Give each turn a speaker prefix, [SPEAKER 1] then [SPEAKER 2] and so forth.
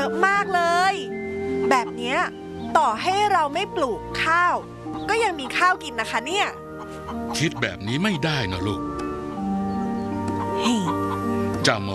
[SPEAKER 1] อะมากเลยแบบเนี้ยต่อให้เราไม่ปลูกข้าวก็ยังมีข้าวกินนะคะเนี่ย
[SPEAKER 2] คิดแบบนี้ไม่ได้นะลูก
[SPEAKER 1] เฮ้
[SPEAKER 2] จำเอา